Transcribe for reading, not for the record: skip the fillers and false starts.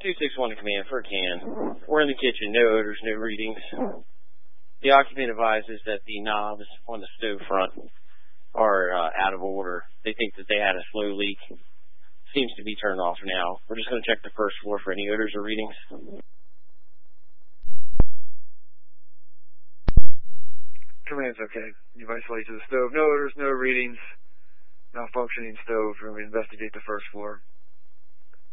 261 to command for a can. We're in the kitchen, no odors, no readings. The occupant advises that the knobs on the stove front are out of order. They think that they had a slow leak. Seems to be turned off now. We're just going to check the first floor for any odors or readings. Command's okay. You've isolated the stove. No odors, no readings. Malfunctioning stove. We're going to investigate the first floor.